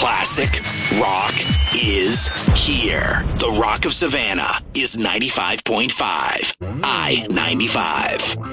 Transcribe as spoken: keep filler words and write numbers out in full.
Classic rock is here. The Rock of Savannah is ninety-five point five. I ninety-five.